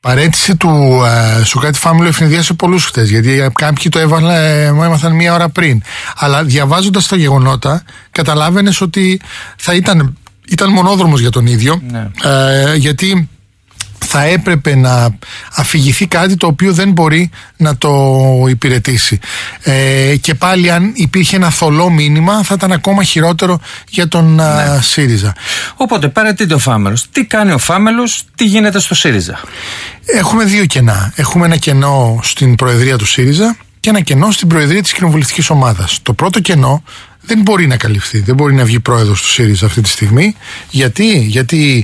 Παρέτηση του Σοκράτη Φάμιλο ευνηδίασε πολλούς χτες, γιατί κάποιοι το έμαθαν μία ώρα πριν. Αλλά διαβάζοντας τα γεγονότα, καταλάβαινες ότι θα ήταν μονόδρομος για τον ίδιο, γιατί θα έπρεπε να αφηγηθεί κάτι το οποίο δεν μπορεί να το υπηρετήσει. Και πάλι αν υπήρχε ένα θολό μήνυμα θα ήταν ακόμα χειρότερο για τον ΣΥΡΙΖΑ. Οπότε παρατείται ο Φάμελος. Τι κάνει ο Φάμελος, τι γίνεται στο ΣΥΡΙΖΑ? Έχουμε δύο κενά. Έχουμε ένα κενό στην Προεδρία του ΣΥΡΙΖΑ και ένα κενό στην Προεδρία της Κοινοβουλευτικής Ομάδας. Το πρώτο κενό δεν μπορεί να καλυφθεί, δεν μπορεί να βγει πρόεδρος του ΣΥΡΙΖΑ αυτή τη στιγμή. Γιατί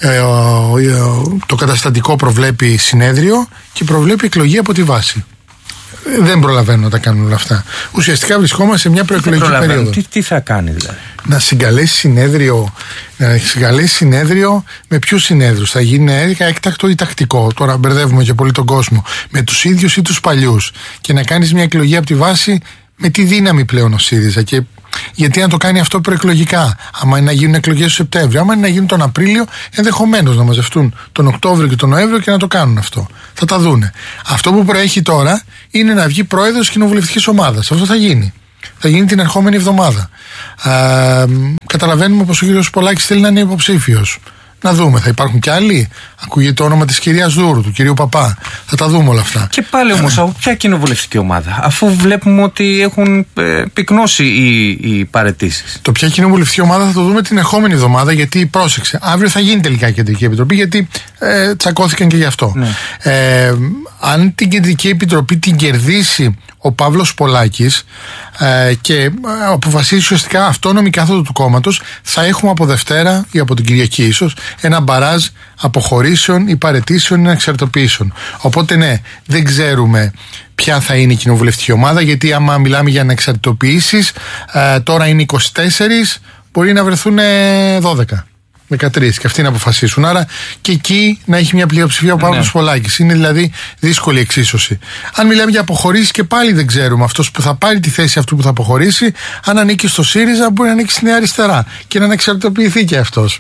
το καταστατικό προβλέπει συνέδριο και προβλέπει εκλογή από τη βάση. Δεν προλαβαίνω να τα κάνουν όλα αυτά. Ουσιαστικά βρισκόμαστε σε μια προεκλογική περίοδο. Τι θα κάνει δηλαδή? Να συγκαλέσει συνέδριο με ποιους συνέδριους? Θα γίνει έκτακτο ή τακτικό? Τώρα μπερδεύουμε και πολύ τον κόσμο. Με τους ίδιους ή τους παλιούς? Και να κάνεις μια εκλογή από τη βάση, με τι δύναμη πλέον ο ΣΥΡΙΖΑ? Και γιατί να το κάνει αυτό προεκλογικά? Άμα είναι να γίνουν εκλογές το Σεπτέμβριο, άμα είναι να γίνουν τον Απρίλιο, ενδεχομένως να μαζευτούν τον Οκτώβριο και τον Νοέμβριο και να το κάνουν αυτό. Θα τα δούνε. Αυτό που προέχει τώρα είναι να βγει πρόεδρος κοινοβουλευτικής ομάδας. Αυτό θα γίνει. Θα γίνει την ερχόμενη εβδομάδα. Καταλαβαίνουμε πως ο κ. Πολάκης θέλει να είναι υποψήφιος. Να δούμε, θα υπάρχουν κι άλλοι? Ακούγεται το όνομα της κυρίας Δούρου, του κυρίου Παπά. Θα τα δούμε όλα αυτά. Και πάλι όμως, από ποια κοινοβουλευτική ομάδα, αφού βλέπουμε ότι έχουν πυκνώσει οι παραιτήσεις? Το ποια κοινοβουλευτική ομάδα θα το δούμε την ερχόμενη εβδομάδα, γιατί πρόσεξε. Αύριο θα γίνει τελικά η Κεντρική Επιτροπή, γιατί τσακώθηκαν και γι' αυτό. Ναι. Αν την Κεντρική Επιτροπή την κερδίσει ο Παύλος Πολάκης και αποφασίσει ουσιαστικά αυτόνομη κάθοδο του κόμματος, θα έχουμε από Δευτέρα ή από την Κυριακή ίσως ένα μπαράζ αποχωρήσεων ή παραιτήσεων ή εξαρτοποιήσεων. Οπότε ναι, δεν ξέρουμε ποια θα είναι η κοινοβουλευτική ομάδα, γιατί άμα μιλάμε για ανεξαρτητοποιήσεις, τώρα είναι 24, μπορεί να βρεθούν 12. 13 και αυτοί να αποφασίσουν. Άρα και εκεί να έχει μια πλειοψηφία ο Παύλος Πολάκης. Είναι δηλαδή δύσκολη εξίσωση. Αν μιλάμε για αποχωρήσεις, και πάλι δεν ξέρουμε αυτός που θα πάρει τη θέση αυτού που θα αποχωρήσει, αν ανήκει στο ΣΥΡΙΖΑ, μπορεί να ανήκει στη Νέα Αριστερά και να ανεξαρτητοποιηθεί και αυτός.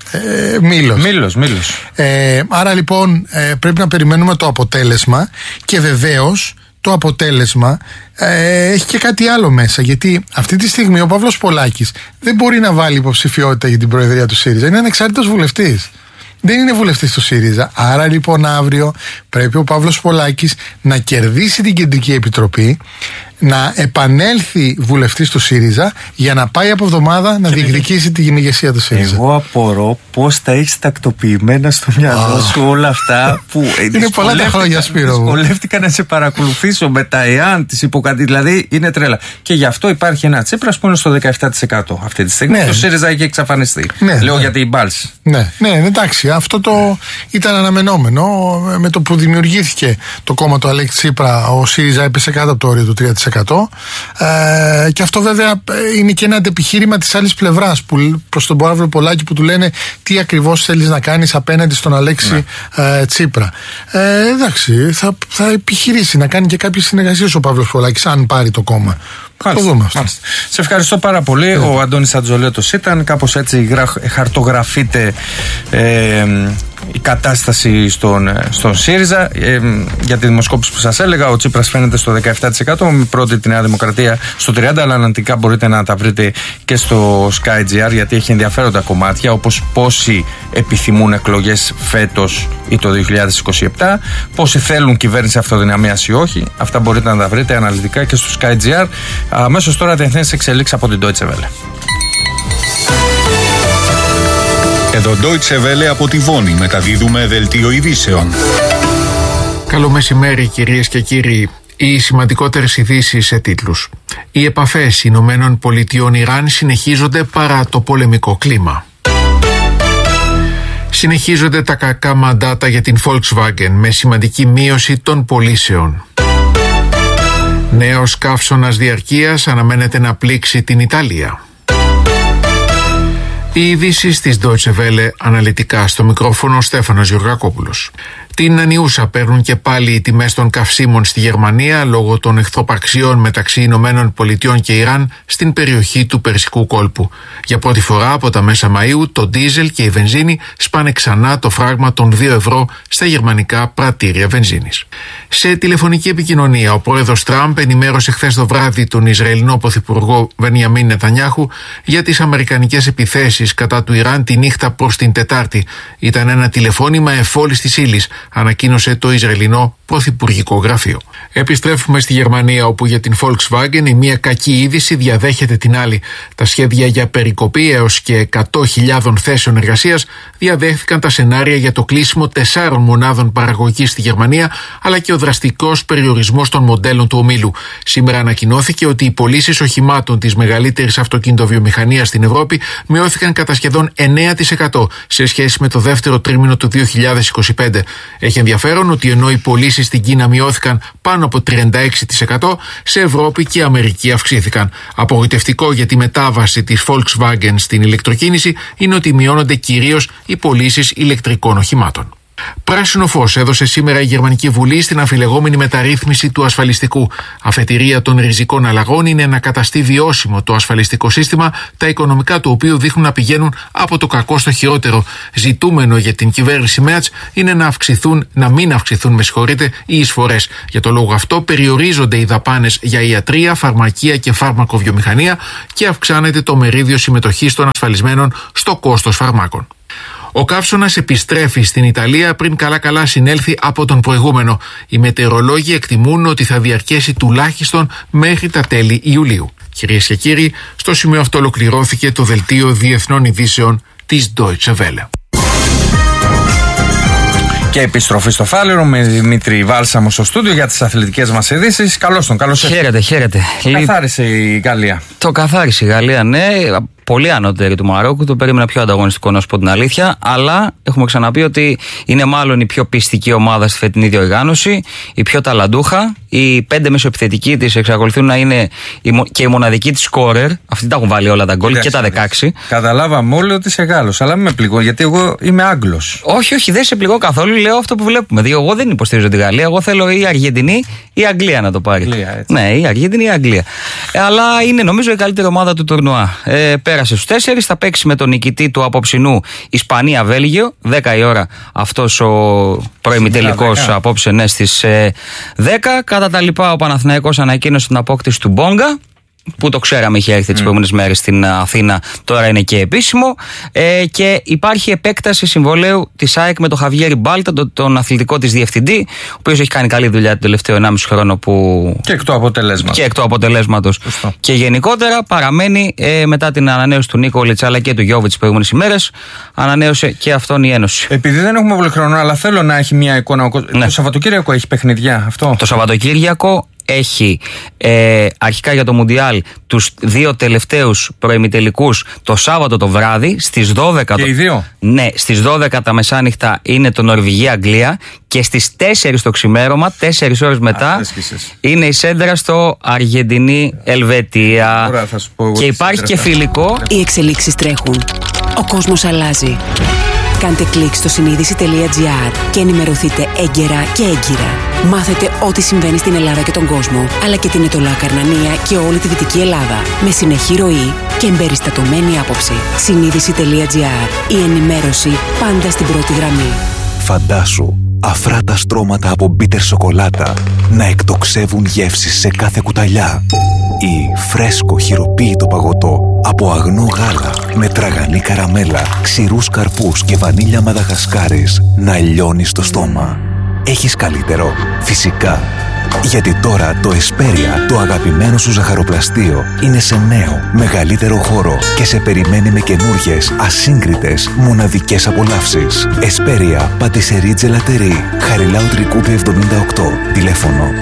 Μήλος. Άρα λοιπόν πρέπει να περιμένουμε το αποτέλεσμα, και βεβαίως το αποτέλεσμα έχει και κάτι άλλο μέσα, γιατί αυτή τη στιγμή ο Παύλος Πολάκης δεν μπορεί να βάλει υποψηφιότητα για την Προεδρία του ΣΥΡΙΖΑ. Είναι ανεξάρτητος βουλευτής. Δεν είναι βουλευτής του ΣΥΡΙΖΑ. Άρα λοιπόν αύριο πρέπει ο Παύλος Πολάκης να κερδίσει την Κεντρική Επιτροπή, να επανέλθει βουλευτής του ΣΥΡΙΖΑ για να πάει από εβδομάδα να διεκδικήσει την ηγεσία του ΣΥΡΙΖΑ. Εγώ απορώ πώς τα έχεις τακτοποιημένα στο μυαλό σου όλα αυτά που είναι πολλά τα χρόνια, Σπύρο. Δυσκολεύτηκα να σε παρακολουθήσω με τα εάν της υποκατή, δηλαδή είναι τρέλα. Και γι' αυτό υπάρχει ένα Τσίπρας που είναι στο 17% αυτή τη στιγμή. Το ΣΥΡΙΖΑ έχει εξαφανιστεί. Λέω για την μπάλση. Ναι, εντάξει, αυτό το ήταν αναμενόμενο. Με το που δημιουργήθηκε το κόμμα του Αλέξη Τσίπρα, ο ΣΥΡΙΖΑ έπεσε κάτω από το όριο του 3%. Και αυτό βέβαια είναι και ένα αντεπιχείρημα της άλλης πλευράς προς τον Παύλο Πολάκη, που του λένε τι ακριβώς θέλεις να κάνεις απέναντι στον Αλέξη Τσίπρα. Εντάξει, θα επιχειρήσει να κάνει και κάποιες συνεργασίες ο Παύλος Πολάκης, αν πάρει το κόμμα. Το δούμε αυτό. Σε ευχαριστώ πάρα πολύ. Ο Αντώνης Ατζολέτος ήταν. Κάπως έτσι χαρτογραφείται η κατάσταση στον ΣΥΡΙΖΑ. Για τη δημοσκόπηση που σας έλεγα, ο Τσίπρας φαίνεται στο 17%, με πρώτη τη Νέα Δημοκρατία στο 30%, αλλά αναλυτικά μπορείτε να τα βρείτε και στο SkyGR, γιατί έχει ενδιαφέροντα κομμάτια, όπως πόσοι επιθυμούν εκλογές φέτος ή το 2027, πόσοι θέλουν κυβέρνηση αυτοδυναμίας ή όχι. Αυτά μπορείτε να τα βρείτε αναλυτικά και στο SkyGR. Αμέσως τώρα τεχνές εξελίξεις από την Deutsche Welle. Εδώ Deutsche Welle από τη Βόνη, μεταδίδουμε δελτίο ειδήσεων. Καλό μεσημέρι κυρίες και κύριοι. Οι σημαντικότερες ειδήσεις σε τίτλους. Οι επαφές Ηνωμένων Πολιτειών Ιράν συνεχίζονται παρά το πολεμικό κλίμα. Συνεχίζονται τα κακά μαντάτα για την Volkswagen με σημαντική μείωση των πωλήσεων. Νέος καύσωνας διαρκείας αναμένεται να πλήξει την Ιταλία. Οι ειδήσεις της Deutsche Welle αναλυτικά, στο μικρόφωνο Στέφανος Γεωργακόπουλος. Την ανιούσα παίρνουν και πάλι οι τιμές των καυσίμων στη Γερμανία λόγω των εχθροπραξιών μεταξύ Ηνωμένων Πολιτειών και Ιράν στην περιοχή του Περσικού κόλπου. Για πρώτη φορά από τα μέσα Μαΐου το ντίζελ και η βενζίνη σπάνε ξανά το φράγμα των 2 ευρώ στα γερμανικά πρατήρια βενζίνης. Σε τηλεφωνική επικοινωνία, ο πρόεδρος Τραμπ ενημέρωσε χθες το βράδυ τον Ισραηλινό πρωθυπουργό Μπενιαμίν Νετανιάχου για τις αμερικανικές επιθέσεις κατά του Ιράν τη νύχτα προς την Τετάρτη. Ήταν ένα τηλεφώνημα εφόλης της ύλης, ανακοίνωσε το Ισραηλινό Πρωθυπουργικό Γραφείο. Επιστρέφουμε στη Γερμανία, όπου για την Volkswagen η μία κακή είδηση διαδέχεται την άλλη. Τα σχέδια για περικοπή έως και 100.000 θέσεων εργασίας διαδέχθηκαν τα σενάρια για το κλείσιμο 4 μονάδων παραγωγής στη Γερμανία, αλλά και ο δραστικός περιορισμός των μοντέλων του ομίλου. Σήμερα ανακοινώθηκε ότι οι πωλήσεις οχημάτων της μεγαλύτερης αυτοκινητοβιομηχανίας στην Ευρώπη μειώθηκαν κατά σχεδόν 9% σε σχέση με το δεύτερο τρίμηνο του 2025. Έχει ενδιαφέρον ότι ενώ οι πωλήσεις στην Κίνα μειώθηκαν πάνω από 36%, σε Ευρώπη και Αμερική αυξήθηκαν. Απογοητευτικό για τη μετάβαση της Volkswagen στην ηλεκτροκίνηση είναι ότι μειώνονται κυρίως οι πωλήσεις ηλεκτρικών οχημάτων. Πράσινο φως έδωσε σήμερα η Γερμανική Βουλή στην αμφιλεγόμενη μεταρρύθμιση του ασφαλιστικού. Αφετηρία των ριζικών αλλαγών είναι να καταστεί βιώσιμο το ασφαλιστικό σύστημα, τα οικονομικά του οποίου δείχνουν να πηγαίνουν από το κακό στο χειρότερο. Ζητούμενο για την κυβέρνηση Μέρτς είναι να μην αυξηθούν οι εισφορές. Για το λόγο αυτό περιορίζονται οι δαπάνες για ιατρία, φαρμακεία και φάρμακοβιομηχανία και αυξάνεται το μερίδιο συμμετοχής των ασφαλισμένων στο κόστος φαρμάκων. Ο καύσωνας επιστρέφει στην Ιταλία πριν καλά συνέλθει από τον προηγούμενο. Οι μετεωρολόγοι εκτιμούν ότι θα διαρκέσει τουλάχιστον μέχρι τα τέλη Ιουλίου. Κυρίες και κύριοι, στο σημείο αυτό ολοκληρώθηκε το δελτίο διεθνών ειδήσεων της Deutsche Welle. Και επιστροφή στο Φάληρο με Δημήτρη Βάλσαμο στο στούντιο για τις αθλητικές μας ειδήσεις. Καλώς ήρθατε. Χαίρετε. Καθάρισε η Γαλλία. Το καθάρισε η Γαλλία, ναι. Πολύ ανώτερη του Μαρόκου. Το περίμενα πιο ανταγωνιστικό, να σου πω την αλήθεια. Αλλά έχουμε ξαναπεί ότι είναι μάλλον η πιο πιστική ομάδα στη φετινή διοργάνωση, η πιο ταλαντούχα. Οι 5 μεσοεπιθετικοί της εξακολουθούν να είναι και η μοναδική της σκόρερ. Αυτοί τα έχουν βάλει όλα τα γκολ και τα 16. Καταλάβαμε όλοι ότι είσαι Γάλλος, αλλά μην με πληγώ, γιατί εγώ είμαι Άγγλος. Όχι, δεν σε πληγώ καθόλου. Λέω αυτό που βλέπουμε. Δηλαδή, εγώ δεν υποστηρίζω τη Γαλλία. Εγώ θέλω η Αργεντινή ή η Αγγλία να το πάρει. Ναι, η Αργεντινή ή η Αγγλία. Αλλά είναι νομίζω η καλύτερη ομάδα του τουρνουά. Πέρασε στους 4, θα παίξει με τον νικητή του απόψινού Ισπανία-Βέλγιο. 10 η ώρα αυτός ο προημιτελικός απόψε, ναι, στις 10. Κατά τα λοιπά, ο Παναθηναϊκός ανακοίνωσε την απόκτηση του Μπόγκα, που το ξέραμε, είχε έρθει τις προηγούμενες μέρες στην Αθήνα, τώρα είναι και επίσημο. Και υπάρχει επέκταση συμβολαίου της ΑΕΚ με τον Χαβιέρι Μπάλτα, τον αθλητικό της διευθυντή, ο οποίος έχει κάνει καλή δουλειά τον τελευταίο 1,5 χρόνο. Και εκ του αποτελέσματος. Και γενικότερα παραμένει μετά την ανανέωση του Νίκολιτς αλλά και του Γιώβιτς τις προηγούμενες ημέρες, ανανέωσε και αυτόν η Ένωση. Επειδή δεν έχουμε πολύ χρόνο, αλλά θέλω να έχει μια εικόνα. Ναι. Το Σαββατοκύριακο έχει παιχνιδιά αυτό. Το Σαββατοκύριακο έχει αρχικά για το Μουντιάλ τους 2 τελευταίους προημιτελικούς το Σάββατο το βράδυ στις 12. Και οι 2. Ναι, στις 12 τα μεσάνυχτα είναι το Νορβηγία-Αγγλία και στις 4 το ξημέρωμα, 4 ώρες μετά, είναι η σέντρα στο Αργεντινή-Ελβετία. Και υπάρχει και φιλικό. Οι εξελίξεις τρέχουν. Ο κόσμος αλλάζει. Κάντε κλικ στο συνείδηση.gr και ενημερωθείτε έγκαιρα και έγκυρα. Μάθετε ό,τι συμβαίνει στην Ελλάδα και τον κόσμο, αλλά και την Ετωλά Καρνανία και όλη τη Δυτική Ελλάδα, με συνεχή ροή και εμπεριστατωμένη άποψη. Συνείδηση.gr. Η ενημέρωση πάντα στην πρώτη γραμμή. Φαντάσου αφράτα στρώματα από μπίτερ σοκολάτα να εκτοξεύουν γεύσεις σε κάθε κουταλιά, ή φρέσκο χειροποίητο παγωτό από αγνό γάλα με τραγανή καραμέλα, ξηρούς καρπούς και βανίλια μαδαγασκάρης να λιώνει στο στόμα. Έχεις καλύτερο? Φυσικά. Γιατί τώρα το Εσπέρια, το αγαπημένο σου ζαχαροπλαστείο, είναι σε νέο, μεγαλύτερο χώρο και σε περιμένει με καινούργιες, ασύγκριτες, μοναδικές απολαύσεις. Εσπέρια, πατησερί τζελατερί, Χαριλάου Τρικούπη 78, τηλέφωνο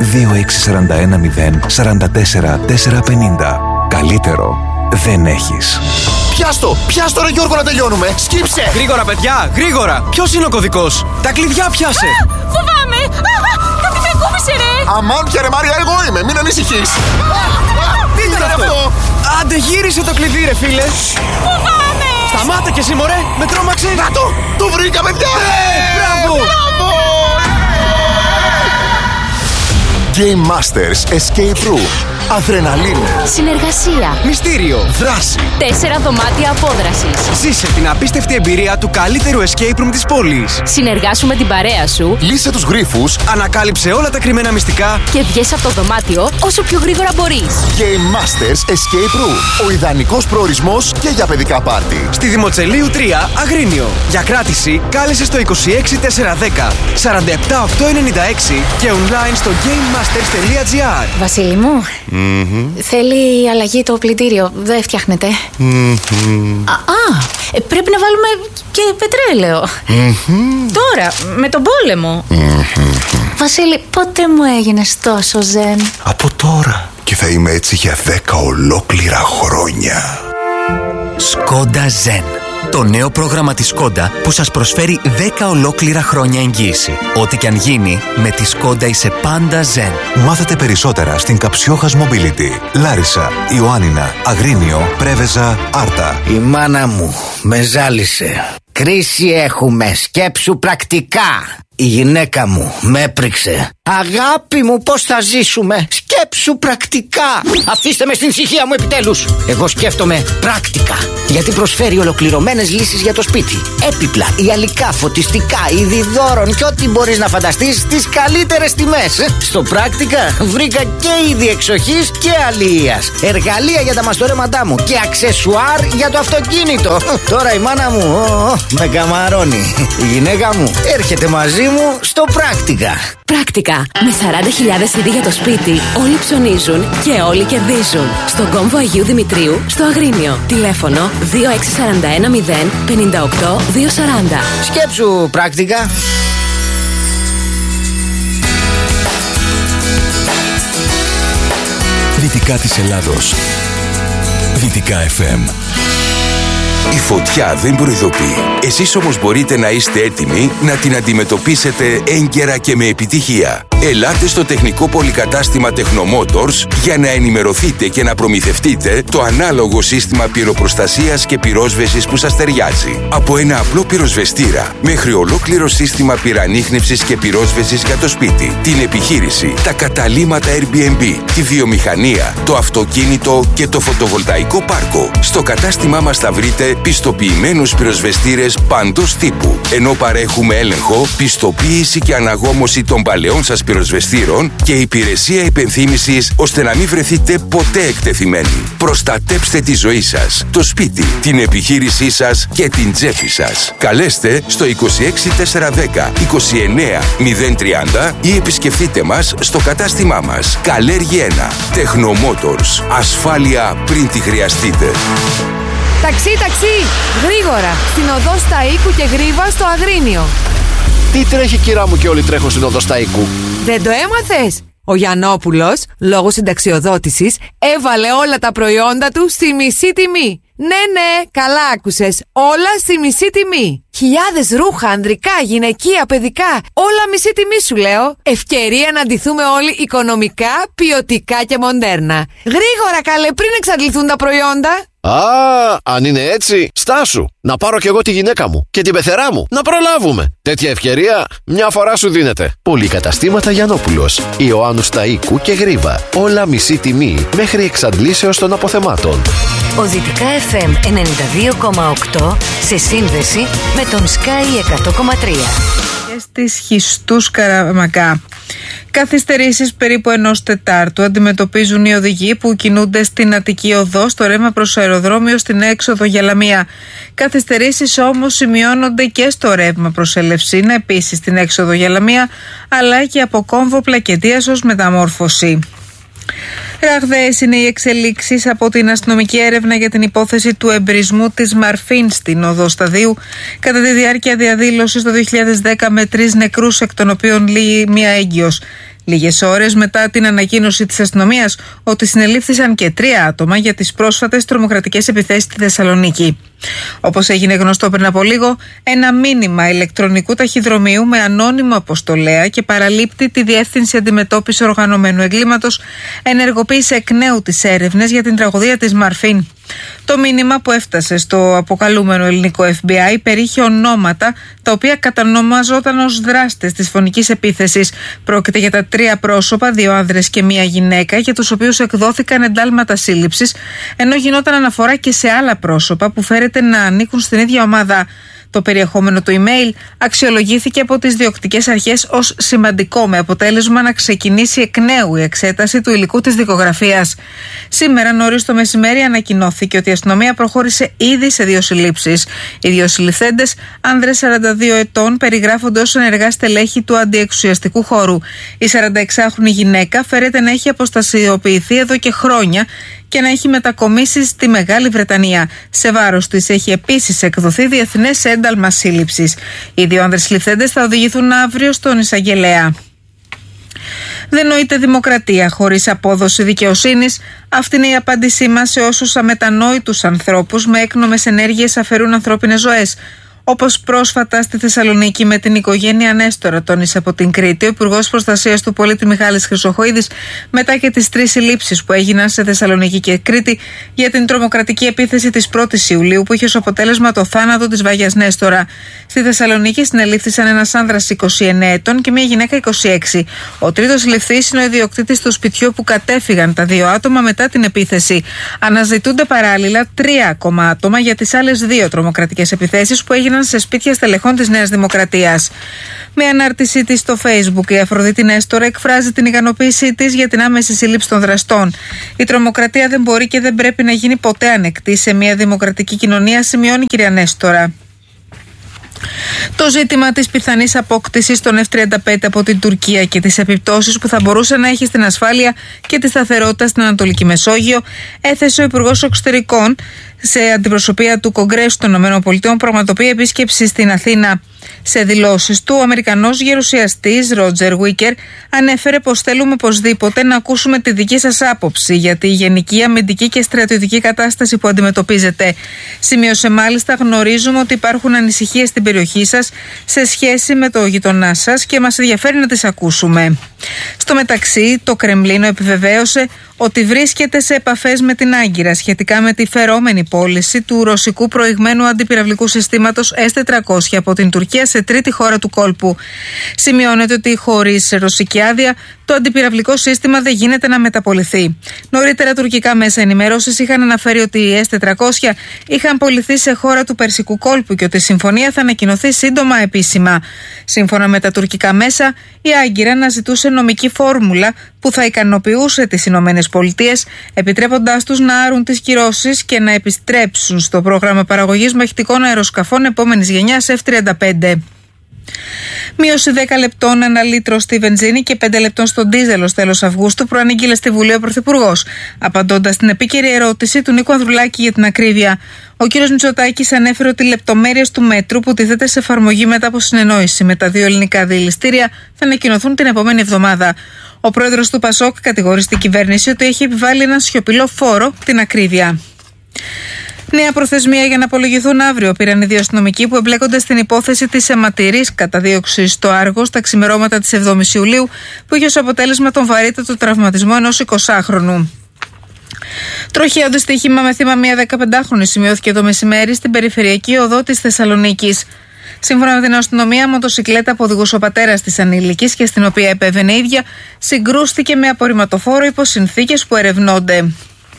2641 044 450. Καλύτερο δεν έχεις. Πιάστο ρε Γιώργο, να τελειώνουμε. Σκύψε! Γρήγορα παιδιά, γρήγορα. Ποιος είναι ο κωδικός? Τα κλειδιά πιάσε. Φοβάμαι. Κάτι τρακούμισε ρε. Αμάν πια ρε Μάρια, εγώ είμαι. Μην ανησυχείς. Τι ήταν αυτό? Άντε γύρισε το κλειδί ρε φίλε. Φοβάμαι. Σταμάτα κι εσύ μωρέ, με τρόμαξε. Να το βρήκα παιδιά. Μπράβο. Game Masters Escape Room. Αδρεναλίνη. Συνεργασία. Μυστήριο. Δράση. 4 δωμάτια απόδρασης. Ζήσε την απίστευτη εμπειρία του καλύτερου escape room της πόλης. Συνεργάσου με την παρέα σου. Λύσε τους γρίφους. Ανακάλυψε όλα τα κρυμμένα μυστικά. Και βγες από το δωμάτιο όσο πιο γρήγορα μπορείς. Game Masters Escape Room. Ο ιδανικός προορισμός και για παιδικά πάρτι. Στη Δημοτσελείου 3, Αγρίνιο. Για κράτηση, κάλεσε στο 26410 47896 και online στο gamemasters.gr. Βασίλη μου, θέλει αλλαγή το πλυντήριο. Δεν φτιάχνεται. Πρέπει να βάλουμε και πετρέλαιο. Τώρα, με τον πόλεμο. Βασίλη, πότε μου έγινες τόσο ζεν? Από τώρα. Και θα είμαι έτσι για 10 ολόκληρα χρόνια. Skoda Zen. Το νέο πρόγραμμα της Skoda που σας προσφέρει 10 ολόκληρα χρόνια εγγύηση. Ό,τι και αν γίνει, με τη Skoda είσαι πάντα Zen. Μάθετε περισσότερα στην Καψιόχας Mobility. Λάρισα, Ιωάννινα, Αγρίνιο, Πρέβεζα, Άρτα. Η μάνα μου με ζάλισε. Κρίση έχουμε, σκέψου πρακτικά. Η γυναίκα μου με έπριξε. Αγάπη μου, πώς θα ζήσουμε? Σκέψου πρακτικά. Αφήστε με στην ησυχία μου επιτέλους. Εγώ σκέφτομαι πράκτικα, γιατί προσφέρει ολοκληρωμένες λύσεις για το σπίτι. Έπιπλα, ιαλικά, φωτιστικά, είδη δώρων και ό,τι μπορείς να φανταστείς στις καλύτερες τιμές. Στο πράκτικα βρήκα και είδη εξοχής και αλληλείας. Εργαλεία για τα μαστορέματά μου και αξεσουάρ για το αυτοκίνητο. Τώρα η μάνα μου με καμαρώνει. Η γυναίκα μου έρχεται μαζί μου στο πράκτικα. Πράκτικα. Με 40.000 CD για το σπίτι, όλοι ψωνίζουν και όλοι κερδίζουν. Στον κόμβο Αγίου Δημητρίου, στο Αγρίνιο. Τηλέφωνο 2641 0 58 240. Σκέψου πράκτικα. Δυτικά της Ελλάδος. Δυτικά FM. Η φωτιά δεν προειδοποιεί. Εσείς όμως μπορείτε να είστε έτοιμοι να την αντιμετωπίσετε έγκαιρα και με επιτυχία. Ελάτε στο τεχνικό πολυκατάστημα Technomotors για να ενημερωθείτε και να προμηθευτείτε το ανάλογο σύστημα πυροπροστασίας και πυρόσβεσης που σας ταιριάζει. Από ένα απλό πυροσβεστήρα μέχρι ολόκληρο σύστημα πυρανίχνευσης και πυρόσβεσης για το σπίτι, την επιχείρηση, τα καταλύματα Airbnb, τη βιομηχανία, το αυτοκίνητο και το φωτοβολταϊκό πάρκο. Στο κατάστημά μας θα βρείτε πιστοποιημένους πυροσβεστήρες παντός τύπου, ενώ παρέχουμε έλεγχο, πιστοποίηση και αναγόμωση των παλαιών σας πυροσβεστήρων και υπηρεσία υπενθύμησης ώστε να μην βρεθείτε ποτέ εκτεθειμένοι. Προστατέψτε τη ζωή σας, το σπίτι, την επιχείρησή σας και την τσέπη σας. Καλέστε στο 26410 29 030 ή επισκεφτείτε μας στο κατάστημά μας. Καλέργη 1. Technomotors. Ασφάλεια πριν τη χρειαστείτε. Ταξί, γρήγορα, στην οδό Σταΐκου και Γρίβα στο Αγρίνιο. Τι τρέχει κυρά μου και όλοι τρέχουν στην οδό Σταΐκου? Δεν το έμαθες? Ο Γιαννόπουλος, λόγω συνταξιοδότησης, έβαλε όλα τα προϊόντα του στη μισή τιμή. Ναι, καλά άκουσες, όλα στη μισή τιμή. Χιλιάδες ρούχα, ανδρικά, γυναικεία, παιδικά, όλα μισή τιμή σου λέω. Ευκαιρία να ντυθούμε όλοι οικονομικά, ποιοτικά και μοντέρνα. Γρήγορα καλέ, πριν εξαντληθούν τα προϊόντα. Αν είναι έτσι, στάσου. Να πάρω κι εγώ τη γυναίκα μου και την πεθερά μου. Να προλάβουμε. Τέτοια ευκαιρία μια φορά σου δίνεται. Πολυκαταστήματα Γιαννόπουλος, Ιωάννου Σταΐκου και Γρίβα. Όλα μισή τιμή μέχρι εξαντλήσεως των αποθεμάτων. Ο Δυτικά FM 92,8 σε σύνδεση με τον Sky 100,3. Και στις Χιστούς Καραμακά. Καθυστερήσεις περίπου 1 τετάρτου αντιμετωπίζουν οι οδηγοί που κινούνται στην Αττική Οδό στο ρεύμα προς αεροδρόμιο στην έξοδο για Λαμία. Καθυστερήσεις όμως σημειώνονται και στο ρεύμα προς Ελευσίνα, επίσης στην έξοδο για Λαμία, αλλά και από κόμβο Πλακεντίας ως μεταμόρφωση. Ραγδαίες είναι οι εξελίξεις από την αστυνομική έρευνα για την υπόθεση του εμπρισμού της Μαρφίν στην οδό Σταδίου κατά τη διάρκεια διαδήλωσης το 2010 με 3 νεκρούς, εκ των οποίων μία έγκυος. Λίγες ώρες μετά την ανακοίνωση της αστυνομίας ότι συνελήφθησαν και 3 άτομα για τις πρόσφατες τρομοκρατικές επιθέσεις στη Θεσσαλονίκη. Όπως έγινε γνωστό πριν από λίγο, ένα μήνυμα ηλεκτρονικού ταχυδρομείου με ανώνυμο αποστολέα και παραλήπτη τη Διεύθυνση Αντιμετώπισης Οργανωμένου Εγκλήματος ενεργοποίησε εκ νέου τις έρευνες για την τραγωδία της Μαρφίν. Το μήνυμα που έφτασε στο αποκαλούμενο ελληνικό FBI περιείχε ονόματα τα οποία κατανομαζόταν ως δράστες της φωνικής επίθεσης. Πρόκειται για τα 3 πρόσωπα, 2 άνδρες και 1 γυναίκα, για τους οποίους εκδόθηκαν εντάλματα σύλληψης, ενώ γινόταν αναφορά και σε άλλα πρόσωπα που φέρεται να ανήκουν στην ίδια ομάδα. Το περιεχόμενο του email αξιολογήθηκε από τις διοκτικές αρχές ως σημαντικό, με αποτέλεσμα να ξεκινήσει εκ νέου η εξέταση του υλικού της δικογραφίας. Σήμερα νωρίς το μεσημέρι ανακοινώθηκε ότι η αστυνομία προχώρησε ήδη σε 2 συλλήψεις. Οι 2 συλληφθέντες, άνδρες 42 ετών, περιγράφονται ως ενεργά στελέχη του αντιεξουσιαστικού χώρου. Η 46χρονη γυναίκα φέρεται να έχει αποστασιοποιηθεί εδώ και χρόνια και να έχει μετακομίσει στη Μεγάλη Βρετανία. Σε βάρος της έχει επίσης εκδοθεί διεθνές ένταλμα σύλληψης. Οι 2 άνδρες συλληφθέντες θα οδηγηθούν αύριο στον εισαγγελέα. Δεν νοείται δημοκρατία χωρίς απόδοση δικαιοσύνης. Αυτή είναι η απάντησή μας σε όσους αμετανόητους ανθρώπους με έκνομες ενέργειες αφαιρούν ανθρώπινες ζωές. Όπως πρόσφατα στη Θεσσαλονίκη με την οικογένεια Νέστορα, τόνισε από την Κρήτη ο Υπουργός Προστασίας του Πολίτη Μιχάλης Χρυσοχοΐδης, μετά και τις 3 συλλήψεις που έγιναν σε Θεσσαλονίκη και Κρήτη για την τρομοκρατική επίθεση της 1ης Ιουλίου που είχε ως αποτέλεσμα το θάνατο της Βάγιας Νέστορα. Στη Θεσσαλονίκη συνελήφθησαν ένας άνδρας 29 ετών και μια γυναίκα 26. Ο τρίτος συλληφθής είναι ο ιδιοκτήτης του σπιτιού που κατέφυγαν τα 2 άτομα μετά την επίθεση. Αναζητούνται παράλληλα 3 ακόμα άτομα για τις άλλες 2 τρομοκρατικές επιθέσεις που έγιναν σε σπίτια στελεχών της Νέας Δημοκρατίας. Με ανάρτησή της στο Facebook, η Αφροδίτη Νέστορα εκφράζει την ικανοποίησή της για την άμεση σύλληψη των δραστών. Η τρομοκρατία δεν μπορεί και δεν πρέπει να γίνει ποτέ ανεκτή σε μια δημοκρατική κοινωνία, σημειώνει η κυρία Νέστορα. Το ζήτημα της πιθανής απόκτησης των F-35 από την Τουρκία και τις επιπτώσεις που θα μπορούσε να έχει στην ασφάλεια και τη σταθερότητα στην Ανατολική Μεσόγειο έθεσε ο Υπουργός Εξωτερικών σε αντιπροσωπεία του Κογκρέσου των ΗΠΑ, πραγματοποιεί επίσκεψη στην Αθήνα. Σε δηλώσεις του, ο Αμερικανός γερουσιαστής Ρότζερ Βίκερ ανέφερε πως θέλουμε οπωσδήποτε να ακούσουμε τη δική σας άποψη για τη γενική αμυντική και στρατιωτική κατάσταση που αντιμετωπίζετε. Σημείωσε μάλιστα: γνωρίζουμε ότι υπάρχουν ανησυχίες στην περιοχή σας σε σχέση με το γειτονά σας και μας ενδιαφέρει να τις ακούσουμε. Στο μεταξύ, το Κρεμλίνο επιβεβαίωσε ότι βρίσκεται σε επαφές με την Άγκυρα σχετικά με τη φερόμενη πώληση του ρωσικού προηγμένου αντιπυραυλικού συστήματος S-400 από την Τουρκία σε τρίτη χώρα του κόλπου. Σημειώνεται ότι χωρίς ρωσική άδεια το αντιπυραυλικό σύστημα δεν γίνεται να μεταποληθεί. Νωρίτερα, τουρκικά μέσα ενημέρωσης είχαν αναφέρει ότι οι S-400 είχαν πωληθεί σε χώρα του Περσικού κόλπου και ότι η συμφωνία θα ανακοινωθεί σύντομα επίσημα. Σύμφωνα με τα τουρκικά μέσα, η Άγκυρα αναζητούσε νομική φόρμουλα που θα ικανοποιούσε τις Ηνωμένες Πολιτείες, επιτρέποντάς τους να άρουν τις κυρώσεις και να επιστρέψουν στο πρόγραμμα παραγωγής μαχητικών αεροσκαφών επόμενης γενιάς F-35. Μείωση 10 λεπτών ανά λίτρο στη βενζίνη και 5 λεπτών στον ντίζελ ως τέλος Αυγούστου προανήγγειλε στη Βουλή ο Πρωθυπουργός. Απαντώντας στην επίκαιρη ερώτηση του Νίκου Ανδρουλάκη για την ακρίβεια, ο κ. Μητσοτάκης ανέφερε ότι οι λεπτομέρειες του μέτρου που τίθεται σε εφαρμογή μετά από συνεννόηση με τα 2 ελληνικά διελιστήρια θα ανακοινωθούν την επόμενη εβδομάδα. Ο πρόεδρος του ΠΑΣΟΚ κατηγορεί στην κυβέρνηση ότι έχει επιβάλει ένα σιωπηλό φόρο, την ακρίβεια. Νέα προθεσμία για να απολογηθούν αύριο πήραν οι 2 αστυνομικοί που εμπλέκονται στην υπόθεση της αιματηρής καταδίωξης στο Άργος τα ξημερώματα της 7ης Ιουλίου, που είχε ως αποτέλεσμα τον βαρύτατο τραυματισμό ενός 20χρονου. Τροχαίο δυστύχημα με θύμα μια 15χρονη σημειώθηκε το μεσημέρι στην περιφερειακή οδό της Θεσσαλονίκης. Σύμφωνα με την αστυνομία, μοτοσικλέτα που οδηγούσε ο πατέρας της ανήλικης και στην οποία επέβαινε η ίδια, συγκρούστηκε με απορριμματοφόρο υπό συνθήκες που ερευνώνται.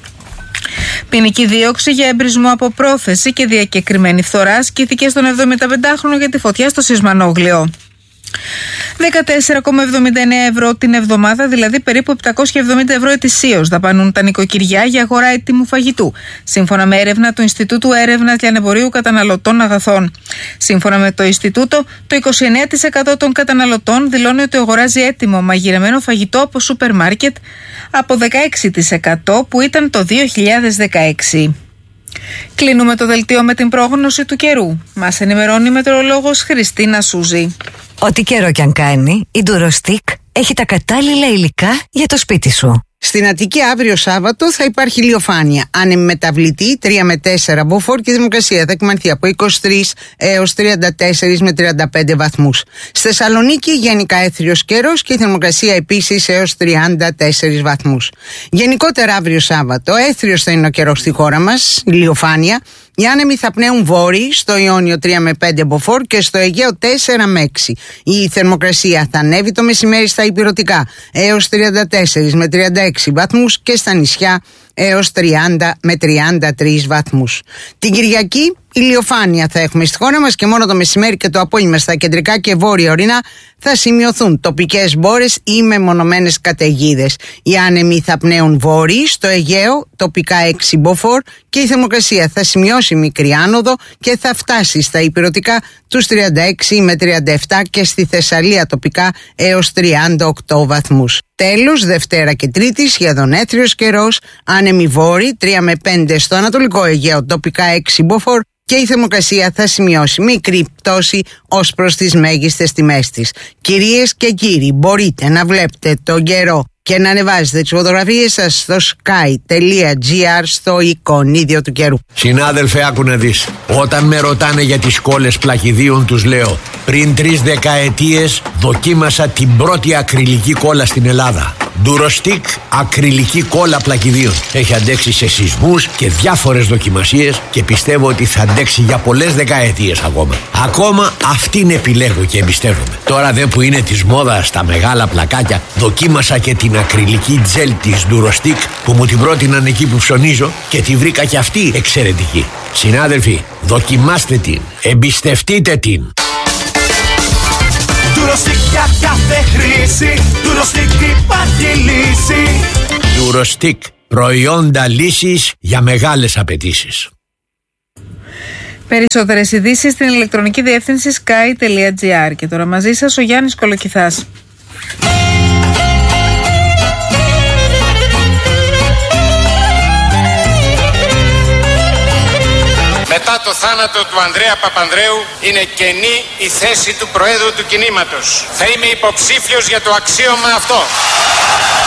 Ποινική δίωξη για εμπρισμό από πρόθεση και διακεκριμένη φθορά ασκήθηκε στον 75χρονο για τη φωτιά στο Σισμανόγλιο. 14,79 ευρώ την εβδομάδα, δηλαδή περίπου 770 ευρώ ετησίως, δαπανούν τα νοικοκυριά για αγορά έτοιμου φαγητού, σύμφωνα με έρευνα του Ινστιτούτου Έρευνας Λιανεμπορίου Καταναλωτών Αγαθών. Σύμφωνα με το Ινστιτούτο, το 29% των καταναλωτών δηλώνει ότι αγοράζει έτοιμο μαγειρεμένο φαγητό από σούπερ μάρκετ, από 16% που ήταν το 2016. Κλείνουμε το δελτίο με την πρόγνωση του καιρού. Μας ενημερώνει η μετεωρολόγος Χριστίνα Σούζη. Ό,τι καιρό κι αν κάνει, η Durostec έχει τα κατάλληλα υλικά για το σπίτι σου. Στην Αττική αύριο Σάββατο θα υπάρχει ηλιοφάνεια. Άνεμη μεταβλητή 3 με 4 μποφόρ και η θερμοκρασία θα εκμανθεί από 23 έως 34 με 35 βαθμούς. Στη Θεσσαλονίκη γενικά έθριος καιρός και η θερμοκρασία επίσης έως 34 βαθμούς. Γενικότερα αύριο Σάββατο έθριος θα είναι ο καιρός στη χώρα μας, ηλιοφάνεια. Οι άνεμοι θα πνέουν βόρειοι, στο Ιόνιο 3 με 5 μποφόρ και στο Αιγαίο 4 με 6. Η θερμοκρασία θα ανέβει το μεσημέρι στα ηπειρωτικά έως 34 με 36 βαθμούς και στα νησιά έως 30 με 33 βαθμούς. Την Κυριακή ηλιοφάνεια θα έχουμε στη χώρα μας και μόνο το μεσημέρι και το απόγευμα στα κεντρικά και βόρεια ορεινά θα σημειωθούν τοπικές μπόρες ή μεμονωμένες καταιγίδες. Οι άνεμοι θα πνέουν βόρειοι, στο Αιγαίο τοπικά 6 μποφόρ και η θερμοκρασία θα σημειώσει μικρή άνοδο και θα φτάσει στα ηπειρωτικά τους 36 με 37 και στη Θεσσαλία τοπικά έως 38 βαθμούς. Τέλος, Δευτέρα και Τρίτη σχεδόν έθριος καιρός, άνεμοι βόρειοι 3 με 5 στο Ανατολικό Αιγαίο τοπικά 6 μποφόρ και η θερμοκρασία θα σημειώσει μικρή πτώση ως προς τις μέγιστες τιμές της. Κυρίες και κύριοι, μπορείτε να βλέπετε τον καιρό και να ανεβάζετε τις φωτογραφίες σας στο sky.gr στο εικονίδιο του καιρού. Συνάδελφε, άκου να δεις. Όταν με ρωτάνε για τις κόλλες πλακιδίων, τους λέω: πριν 3 δεκαετίες δοκίμασα την πρώτη ακριλική κόλλα στην Ελλάδα. Durostic ακριλική κόλλα πλακιδίων. Έχει αντέξει σε σεισμούς και διάφορες δοκιμασίες και πιστεύω ότι θα αντέξει για πολλές δεκαετίες ακόμα. Ακόμα αυτήν επιλέγω και εμπιστεύομαι. Τώρα δε που είναι της μόδας τα μεγάλα πλακάκια, δοκίμασα και την ακριλική τζέλ της Durostic που μου την πρότειναν εκεί που ψωνίζω και τη βρήκα και αυτή εξαιρετική. Συνάδελφοι, δοκιμάστε την, εμπιστευτείτε την. Durostic για κάθε χρήση, Durostic υπάρχει λύση. Durostic, προϊόντα λύσης για μεγάλες απαιτήσεις. Περισσότερες ειδήσεις στην ηλεκτρονική διεύθυνση sky.gr. Και τώρα μαζί σας ο Γιάννης Κολοκυθάς. Μετά το θάνατο του Ανδρέα Παπανδρέου είναι κενή η θέση του Προέδρου του κινήματος. Θα είμαι υποψήφιος για το αξίωμα αυτό.